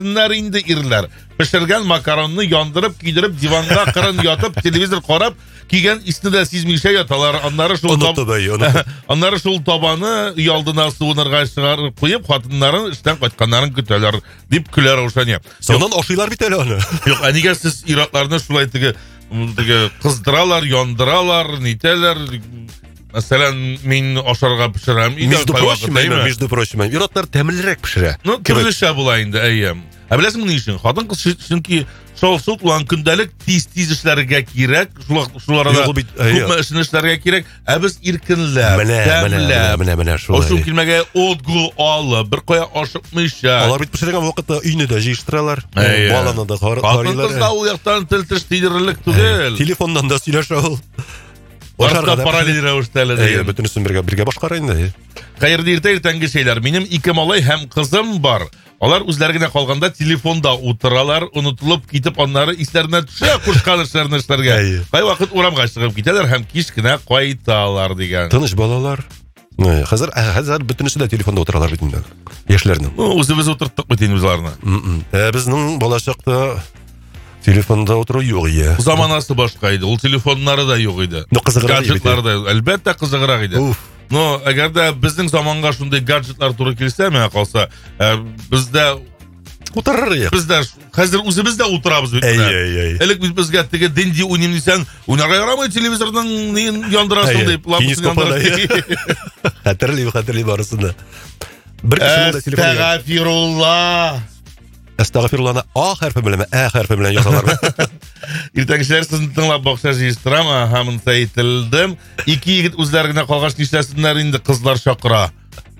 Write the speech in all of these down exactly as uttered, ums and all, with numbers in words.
Ишетсеннәр инде ирләр. Пешергән макаронны яндырып, кидереп, диванга кырын ятып, телевизор карап, кигән исне дә сизмичә яталар. Аннары шул аннары шул табаны ялдына суынырга чыгарып куеп, хатыннарын эштән кайтканнарын көтәләр дип көләр Рушания. Соннан ашыйлар бит әле аны. Юк, әнигә сез иратларны шулай теге теге кыздыралар, яндыралар, нитәләр. Мәсәлән, мин ашарга пешерәм. Между прочим, между прочим, иратлар тәмлерәк пешерә. Ну, төрлечә була инде, әйе. Ә беләсеңме ни өчен? Хатын-кыз чөнки шау-шут улан көндәлек тиз-тиз эшләргә кирәк. Шуларда күпме эшне эшләргә кирәк. Ә без иркенләп, тәмләп, менә менә шулай. Ошо килмәгә отгул алып, бер кая ашыкмыйча. Алар бит пешергән вакытта өйне дә җыештыралар. Баланы да карыйлар. Хатын-кыз да ул яктан тел теш тидерерлек түгел. Телефоннан да сөйләшә ул. Башка параллель рәвештә әле дигән. Бөтенесен бергә бергә башкара инде. Хәерле иртә иртәнге шәйләр. Минем ике малай һәм кызым бар. Алар үзләре генә калганда телефонда утыралар, унутылып китеп, аннары исләренә төшә кушкан эшләрне эшләргә. Кайвакыт урамга чыгып китәләр һәм кич кенә кайталар дигән. Тыныч балалар. Хәзер хәзер бөтенесе дә телефонда утыралар бит инде. Яшьләрнең. Үзебез утырттык бит инде үзләрне. Ә безнең балачакта телефонда отыру юк иде. Заманасы башка иде. Ул телефоннары да юк иде. Гаджетлары да әлбәттә кызыграк иде. Но әгәр дә безнең заманга шундый гаджетлар туры килсә, менә калса, бездә утырыр идек. Бездә хәзер үзебез дә утырабыз бит. Элек без безгә теге динди уйныйм дисәң, уйнарга ярамый телевизорның нин яндырасың дип, лампасын яндырасың. Хәтерле, хәтерле барысында. Бер кешенең дә телефоны. Әстәгъфирулла. Әстәгъфируllahны А хәрфе белән, Ә хәрфе белән язалар. Иртәгечләр сезне тыңлап бакча җыештырам, һәм әйтелдем. Ике егет үзләре генә калгач нишләсеннәр инде, кызлар чакыра.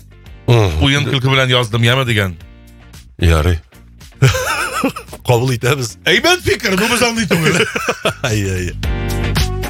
Уен көлке белән яздым, яме дигән. Ярый. Кабул итәбез. Әйбәт фикер, бу без андый түгел. Ай-ай.